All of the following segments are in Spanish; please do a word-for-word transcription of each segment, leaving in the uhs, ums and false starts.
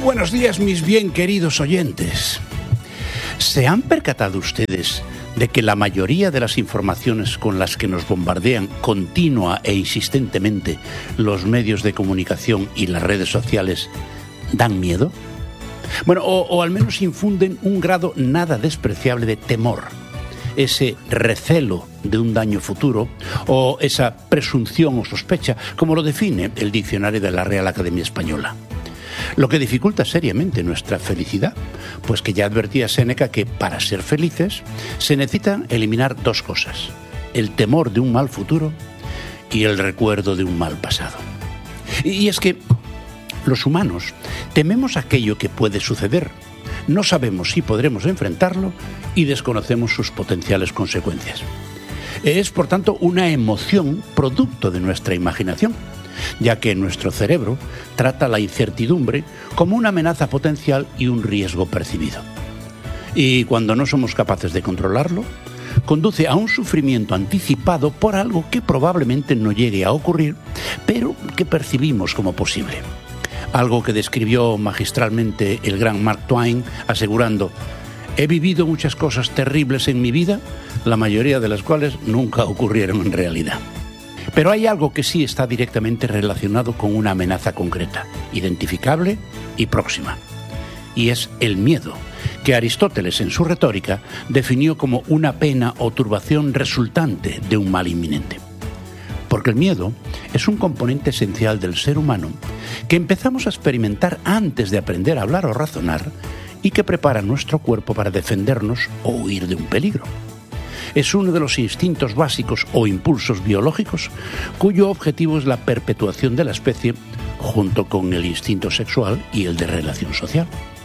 buenos días, mis bien queridos oyentes. ¿Se han percatado ustedes de que la mayoría de las informaciones con las que nos bombardean continua e insistentemente los medios de comunicación y las redes sociales dan miedo? Bueno, o, o al menos infunden un grado nada despreciable de temor, ese recelo de un daño futuro o esa presunción o sospecha, como lo define el diccionario de la Real Academia Española. Lo que dificulta seriamente nuestra felicidad, pues que ya advertía Séneca que para ser felices se necesitan eliminar dos cosas: el temor de un mal futuro y el recuerdo de un mal pasado. Y es que los humanos tememos aquello que puede suceder, no sabemos si podremos enfrentarlo y desconocemos sus potenciales consecuencias. Es, por tanto, una emoción producto de nuestra imaginación, ya que nuestro cerebro trata la incertidumbre como una amenaza potencial y un riesgo percibido. Y cuando no somos capaces de controlarlo, conduce a un sufrimiento anticipado por algo que probablemente no llegue a ocurrir, pero que percibimos como posible. Algo que describió magistralmente el gran Mark Twain, asegurando: «He vivido muchas cosas terribles en mi vida, la mayoría de las cuales nunca ocurrieron en realidad». Pero hay algo que sí está directamente relacionado con una amenaza concreta, identificable y próxima. Y es el miedo, que Aristóteles en su retórica definió como una pena o turbación resultante de un mal inminente. Porque el miedo es un componente esencial del ser humano que empezamos a experimentar antes de aprender a hablar o razonar y que prepara nuestro cuerpo para defendernos o huir de un peligro. Es uno de los instintos básicos o impulsos biológicos cuyo objetivo es la perpetuación de la especie junto con el instinto sexual y el de relación social.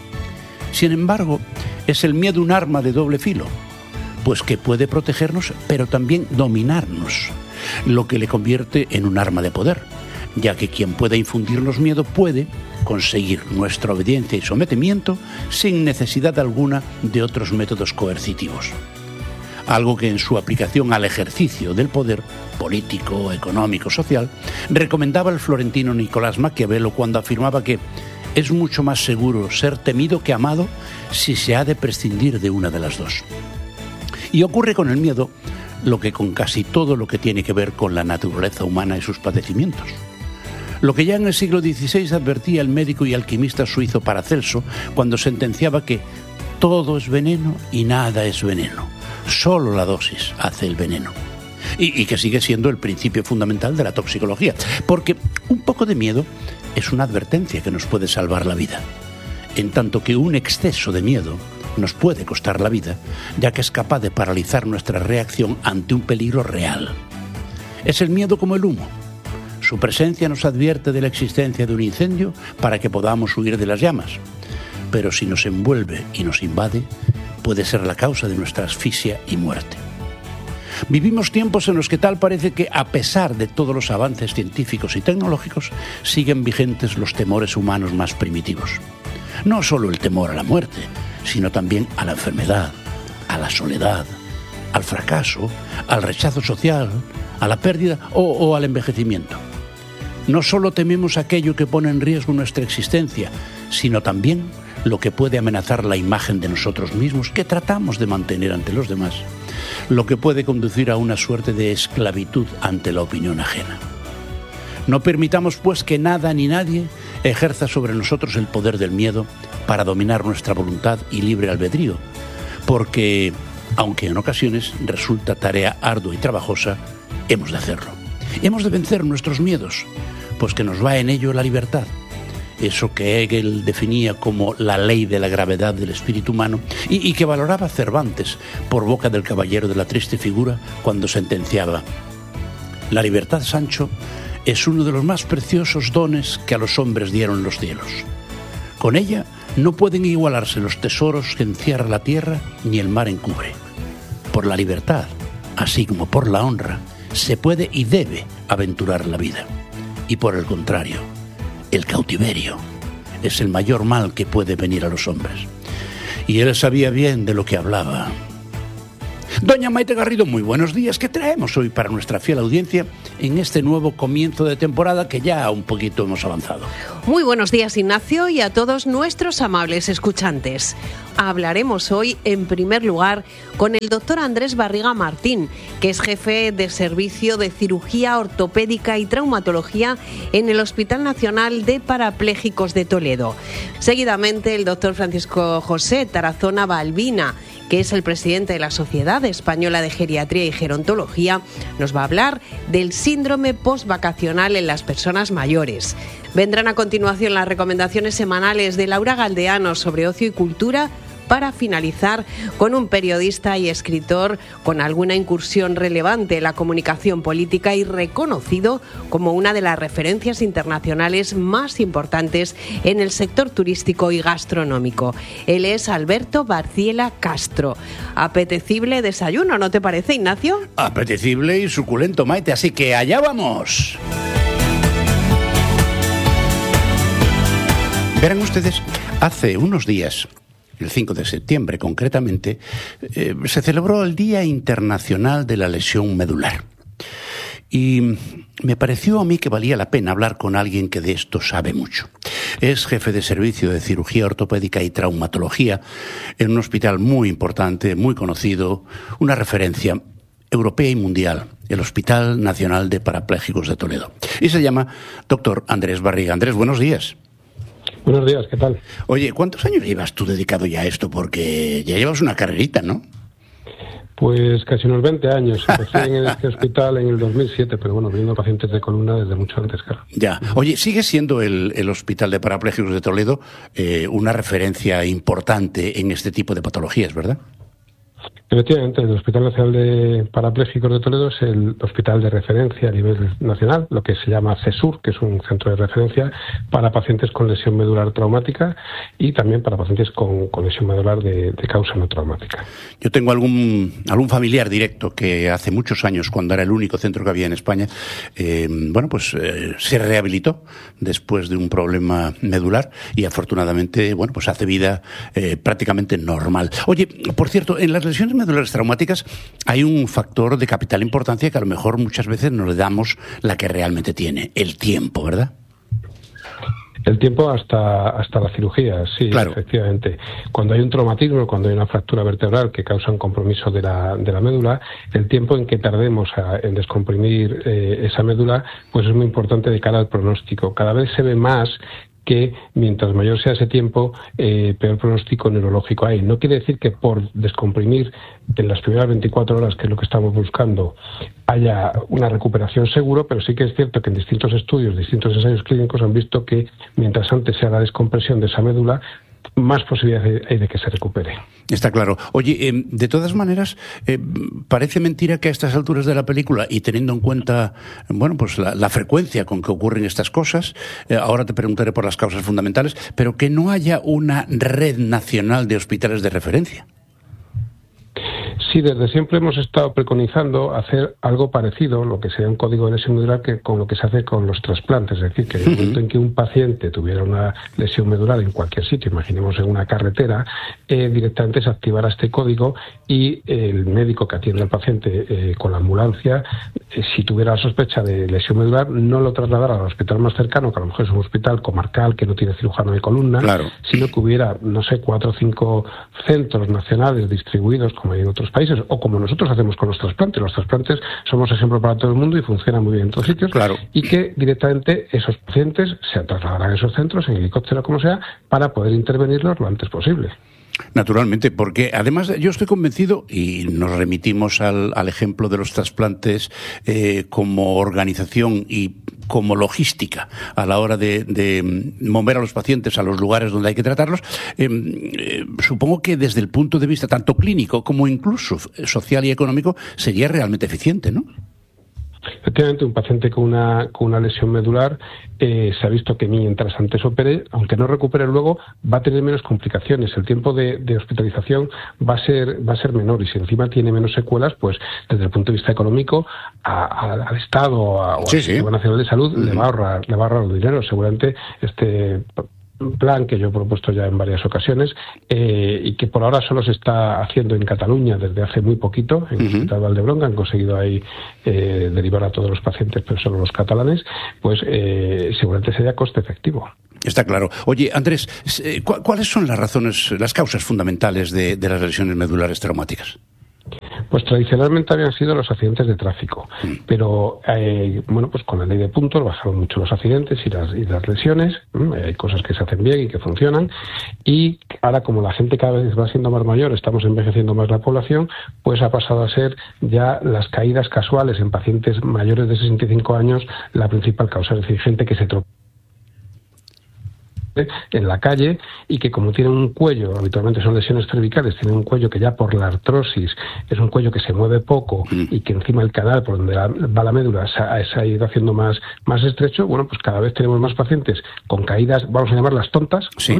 Sin embargo, es el miedo un arma de doble filo, pues que puede protegernos pero también dominarnos, lo que le convierte en un arma de poder, ya que quien pueda infundirnos miedo puede conseguir nuestra obediencia y sometimiento sin necesidad alguna de otros métodos coercitivos. Algo que en su aplicación al ejercicio del poder político, económico, social, recomendaba el florentino Nicolás Maquiavelo cuando afirmaba que es mucho más seguro ser temido que amado si se ha de prescindir de una de las dos. Y ocurre con el miedo lo que con casi todo lo que tiene que ver con la naturaleza humana y sus padecimientos. Lo que ya en el siglo dieciséis advertía el médico y alquimista suizo Paracelso cuando sentenciaba que todo es veneno y nada es veneno. Solo la dosis hace el veneno. Y, y que sigue siendo el principio fundamental de la toxicología, porque un poco de miedo es una advertencia que nos puede salvar la vida, en tanto que un exceso de miedo nos puede costar la vida, ya que es capaz de paralizar nuestra reacción ante un peligro real. Es el miedo como el humo. Su presencia nos advierte de la existencia de un incendio para que podamos huir de las llamas, pero si nos envuelve y nos invade, puede ser la causa de nuestra asfixia y muerte. Vivimos tiempos en los que tal parece que, a pesar de todos los avances científicos y tecnológicos, siguen vigentes los temores humanos más primitivos. No solo el temor a la muerte, sino también a la enfermedad, a la soledad, al fracaso, al rechazo social, a la pérdida o, o al envejecimiento. No solo tememos aquello que pone en riesgo nuestra existencia, sino también lo que puede amenazar la imagen de nosotros mismos que tratamos de mantener ante los demás, lo que puede conducir a una suerte de esclavitud ante la opinión ajena. No permitamos, pues, que nada ni nadie ejerza sobre nosotros el poder del miedo para dominar nuestra voluntad y libre albedrío, porque, aunque en ocasiones resulta tarea ardua y trabajosa, hemos de hacerlo. Hemos de vencer nuestros miedos, pues que nos va en ello la libertad. Eso que Hegel definía como la ley de la gravedad del espíritu humano y, y que valoraba Cervantes por boca del caballero de la triste figura cuando sentenciaba: la libertad, Sancho, es uno de los más preciosos dones que a los hombres dieron los cielos. Con ella no pueden igualarse los tesoros que encierra la tierra ni el mar encubre. Por la libertad, así como por la honra, se puede y debe aventurar la vida. Y por el contrario, el cautiverio es el mayor mal que puede venir a los hombres. Y él sabía bien de lo que hablaba. Doña Maite Garrido, muy buenos días. ¿Qué traemos hoy para nuestra fiel audiencia en este nuevo comienzo de temporada que ya un poquito hemos avanzado? Muy buenos días, Ignacio, y a todos nuestros amables escuchantes. Hablaremos hoy, en primer lugar, con el doctor Andrés Barriga Martín, que es jefe de Servicio de Cirugía Ortopédica y Traumatología en el Hospital Nacional de Parapléjicos de Toledo. Seguidamente, el doctor Francisco José Tarazona Balbina, que es el presidente de la Sociedad Española de Geriatría y Gerontología, nos va a hablar del síndrome postvacacional en las personas mayores. Vendrán a continuación las recomendaciones semanales de Laura Galdeano sobre ocio y cultura, para finalizar con un periodista y escritor con alguna incursión relevante en la comunicación política y reconocido como una de las referencias internacionales más importantes en el sector turístico y gastronómico. Él es Alberto Barciela Castro. Apetecible desayuno, ¿no te parece, Ignacio? Apetecible y suculento, Maite, así que allá vamos. Verán ustedes, hace unos días, el cinco de septiembre concretamente, eh, se celebró el Día Internacional de la Lesión Medular. Y me pareció a mí que valía la pena hablar con alguien que de esto sabe mucho. Es jefe de servicio de cirugía ortopédica y traumatología en un hospital muy importante, muy conocido, una referencia europea y mundial, el Hospital Nacional de Parapléjicos de Toledo. Y se llama doctor Andrés Barriga. Andrés, buenos días. Buenos días, ¿qué tal? Oye, ¿cuántos años llevas tú dedicado ya a esto? Porque ya llevas una carrerita, ¿no? Pues casi unos veinte años. Empecé en este hospital en el dos mil siete, pero bueno, viendo pacientes de columna desde mucho antes, claro. Ya. Oye, sigue siendo el, el Hospital de Parapléjicos de Toledo eh, una referencia importante en este tipo de patologías, ¿verdad? Efectivamente, el Hospital Nacional de Parapléjicos de Toledo es el hospital de referencia a nivel nacional, lo que se llama CESUR, que es un centro de referencia para pacientes con lesión medular traumática y también para pacientes con, con lesión medular de, de causa no traumática. Yo tengo algún algún familiar directo que hace muchos años, cuando era el único centro que había en España, eh, bueno, pues eh, se rehabilitó después de un problema medular y afortunadamente, bueno, pues hace vida eh, prácticamente normal. Oye, por cierto, en las lesiones medulares traumáticas hay un factor de capital importancia que a lo mejor muchas veces no le damos la que realmente tiene, el tiempo, ¿verdad? El tiempo hasta hasta la cirugía, sí, claro. Efectivamente. Cuando hay un traumatismo, cuando hay una fractura vertebral que causa un compromiso de la, de la médula, el tiempo en que tardemos a, en descomprimir eh, esa médula, pues es muy importante de cara al pronóstico. Cada vez se ve más que mientras mayor sea ese tiempo, eh, peor pronóstico neurológico hay. No quiere decir que por descomprimir en las primeras veinticuatro horas, que es lo que estamos buscando, haya una recuperación seguro, pero sí que es cierto que en distintos estudios, distintos ensayos clínicos han visto que mientras antes se haga la descompresión de esa médula, más posibilidades hay de que se recupere. Está claro. Oye, eh, de todas maneras, eh, parece mentira que a estas alturas de la película, y teniendo en cuenta, bueno, pues la, la frecuencia con que ocurren estas cosas, eh, ahora te preguntaré por las causas fundamentales, pero que no haya una red nacional de hospitales de referencia. Sí, desde siempre hemos estado preconizando hacer algo parecido, lo que sería un código de lesión medular, que con lo que se hace con los trasplantes. Es decir, que en el momento en que un paciente tuviera una lesión medular en cualquier sitio, imaginemos en una carretera, eh, directamente se activara este código y el médico que atiende al paciente eh, con la ambulancia, eh, si tuviera la sospecha de lesión medular, no lo trasladara al hospital más cercano, que a lo mejor es un hospital comarcal que no tiene cirujano de columna, claro, sino que hubiera, no sé, cuatro o cinco centros nacionales distribuidos, como hay en otros países, o como nosotros hacemos con los trasplantes. Los trasplantes somos ejemplo para todo el mundo y funcionan muy bien en todos sitios, claro, y que directamente esos pacientes se trasladarán a esos centros en helicóptero, como sea, para poder intervenirlos lo antes posible. Naturalmente, porque además yo estoy convencido, y nos remitimos al, al ejemplo de los trasplantes eh, como organización y como logística a la hora de, de mover a los pacientes a los lugares donde hay que tratarlos, eh, eh, supongo que desde el punto de vista tanto clínico como incluso social y económico sería realmente eficiente, ¿no? Efectivamente, un paciente con una con una lesión medular eh, se ha visto que mientras antes opere, aunque no recupere luego, va a tener menos complicaciones. El tiempo de, de hospitalización va a ser va a ser menor, y si encima tiene menos secuelas, pues desde el punto de vista económico a, a, al Estado a, o sí, al Sistema sí. Nacional de Salud uh-huh. le va a ahorrar le va a ahorrar dinero. Seguramente este plan que yo he propuesto ya en varias ocasiones eh, y que por ahora solo se está haciendo en Cataluña desde hace muy poquito, en el uh-huh. Hospital Valdebron, han conseguido ahí eh, derivar a todos los pacientes, pero solo los catalanes, pues eh, seguramente sería coste efectivo. Está claro. Oye, Andrés, ¿cuáles son las razones, las causas fundamentales de, de las lesiones medulares traumáticas? Pues tradicionalmente habían sido los accidentes de tráfico, mm. pero eh, bueno, pues con la ley de puntos bajaron mucho los accidentes y las, y las lesiones. ¿Mm? Hay cosas que se hacen bien y que funcionan, y ahora, como la gente cada vez va siendo más mayor, estamos envejeciendo más la población, pues ha pasado a ser ya las caídas casuales en pacientes mayores de sesenta y cinco años la principal causa. Es decir, gente que se tropezó en la calle y que, como tienen un cuello, habitualmente son lesiones cervicales, tienen un cuello que ya por la artrosis es un cuello que se mueve poco y que encima el canal por donde va la médula se ha, se ha ido haciendo más, más estrecho. Bueno, pues cada vez tenemos más pacientes con caídas, vamos a llamarlas tontas, sí.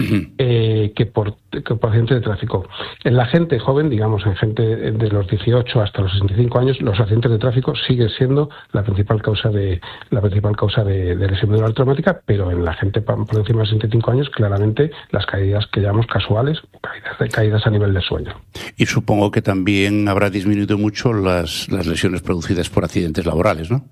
eh, que, por, que por accidentes de tráfico. En la gente joven, digamos, en gente de los dieciocho hasta los sesenta y cinco años, los accidentes de tráfico siguen siendo la principal causa de la principal causa de, de lesión medular traumática, pero en la gente por encima de sesenta y cinco años, claramente las caídas que llamamos casuales, caídas, de, caídas a nivel de sueño. Y supongo que también habrá disminuido mucho las, las lesiones producidas por accidentes laborales, ¿no?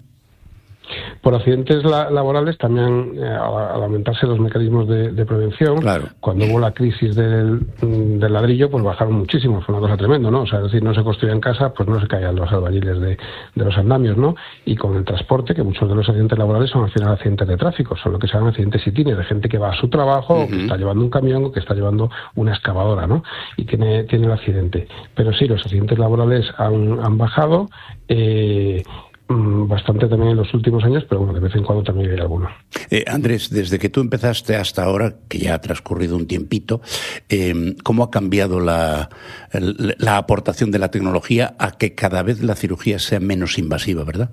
Por accidentes la, laborales también, eh, al, al aumentarse los mecanismos de, de prevención, claro. Cuando hubo la crisis del, del ladrillo, pues bajaron muchísimo, fue una cosa tremenda, ¿no? O sea, es decir, no se construía en casa, pues no se caían los albañiles de, de los andamios, ¿no? Y con el transporte, que muchos de los accidentes laborales son al final accidentes de tráfico, son lo que se llaman accidentes sitines, de gente que va a su trabajo, uh-huh. o que está llevando un camión, o que está llevando una excavadora, ¿no? Y tiene, tiene el accidente. Pero sí, los accidentes laborales han, han bajado, eh, bastante también en los últimos años, pero bueno, de vez en cuando también hay alguno. Eh, Andrés, desde que tú empezaste hasta ahora, que ya ha transcurrido un tiempito, eh, ¿cómo ha cambiado la, la aportación de la tecnología a que cada vez la cirugía sea menos invasiva, verdad?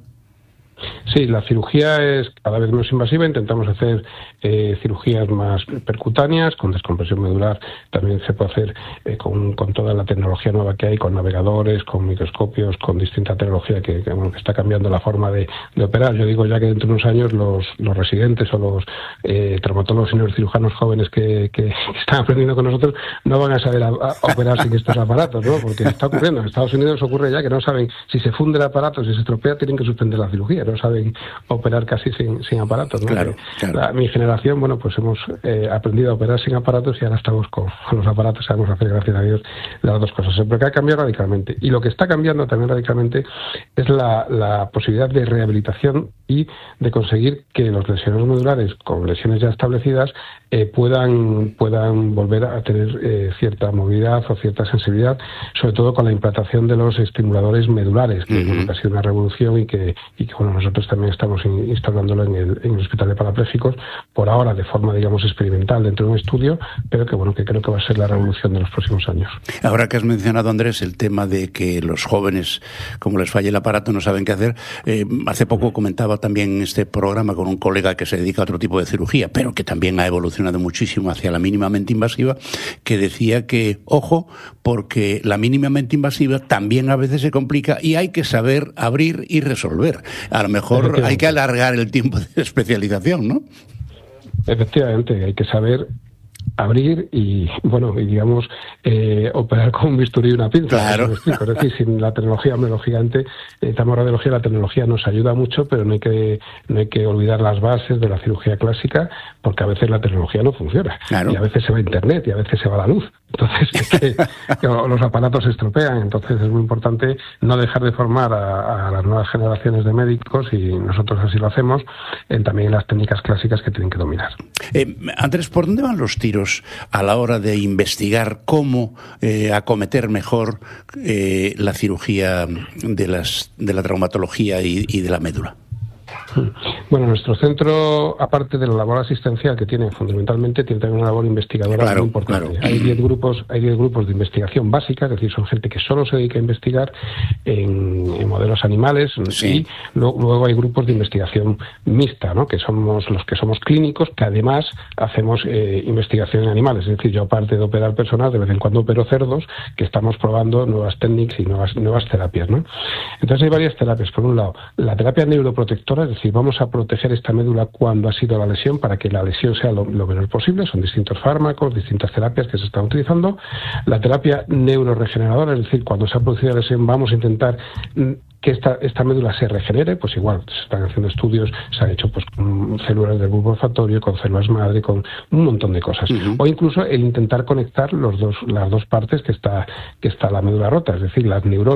Sí, la cirugía es cada vez menos invasiva. Intentamos hacer eh, cirugías más percutáneas, con descompresión medular. También se puede hacer eh, con, con toda la tecnología nueva que hay, con navegadores, con microscopios, con distinta tecnología que, que, bueno, que está cambiando la forma de, de operar. Yo digo ya que dentro de unos años los, los residentes o los eh, traumatólogos y neurocirujanos jóvenes que, que, que están aprendiendo con nosotros no van a saber a, a operar sin estos aparatos, ¿no? Porque está ocurriendo. En Estados Unidos ocurre ya que no saben si se funde el aparato, si se estropea, tienen que suspender la cirugía. No saben operar casi sin, sin aparatos, ¿no? Claro, claro. La, mi generación, bueno, pues hemos eh, aprendido a operar sin aparatos y ahora estamos con, con los aparatos, sabemos hacer, gracias a Dios, las dos cosas. Pero que ha cambiado radicalmente. Y lo que está cambiando también radicalmente es la, la posibilidad de rehabilitación y de conseguir que los lesionados medulares con lesiones ya establecidas eh, puedan, puedan volver a tener eh, cierta movilidad o cierta sensibilidad, sobre todo con la implantación de los estimuladores medulares, que, uh-huh. bueno, que ha sido una revolución y que, y que bueno, nosotros también estamos in, instalándolo en el, en el Hospital de Parapléjicos, por ahora de forma, digamos, experimental dentro de un estudio, pero que bueno, que creo que va a ser la revolución de los próximos años. Ahora que has mencionado, Andrés, el tema de que los jóvenes, como les falla el aparato, no saben qué hacer, eh, hace poco comentaba también en este programa con un colega que se dedica a otro tipo de cirugía, pero que también ha evolucionado muchísimo hacia la mínimamente invasiva, que decía que, ojo, porque la mínimamente invasiva también a veces se complica y hay que saber abrir y resolver. A lo mejor hay que alargar el tiempo de especialización, ¿no? Efectivamente, hay que saber abrir y, bueno, y digamos, eh, operar con un bisturí y una pinza. Claro. Es decir, sin la tecnología, hombre, lógicamente, estamos en radiología, la tecnología nos ayuda mucho, pero no hay que no hay que olvidar las bases de la cirugía clásica, porque a veces la tecnología no funciona. Claro. Y a veces se va a internet y a veces se va la luz. Entonces, es que, que los aparatos se estropean. Entonces, es muy importante no dejar de formar a, a las nuevas generaciones de médicos, y nosotros así lo hacemos, en también las técnicas clásicas que tienen que dominar. Eh, Andrés, ¿por dónde van los tiros a la hora de investigar cómo eh, acometer mejor eh, la cirugía de las de la traumatología y, y de la médula? Bueno, nuestro centro, aparte de la labor asistencial que tiene fundamentalmente, tiene también una labor investigadora, claro, muy importante. Claro. Hay diez grupos, hay diez grupos de investigación básica, es decir, son gente que solo se dedica a investigar en, en modelos animales, sí. Y lo, luego hay grupos de investigación mixta, ¿no? Que somos los que somos clínicos, que además hacemos eh, investigación en animales. Es decir, yo, aparte de operar personas, de vez en cuando opero cerdos, que estamos probando nuevas técnicas y nuevas nuevas terapias, ¿no? Entonces hay varias terapias. Por un lado, la terapia neuroprotectora, regeneradora, es decir, vamos a proteger esta médula cuando ha sido la lesión para que la lesión sea lo, lo menor posible. Son distintos fármacos, distintas terapias que se están utilizando. La terapia neuroregeneradora, es decir, cuando se ha producido la lesión vamos a intentar que esta, esta médula se regenere, pues igual se están haciendo estudios, se han hecho pues con células del bulbo olfatorio, con células madre, con un montón de cosas. Uh-huh. O incluso el intentar conectar los dos, las dos partes que está, que está la médula rota, es decir, las neuronas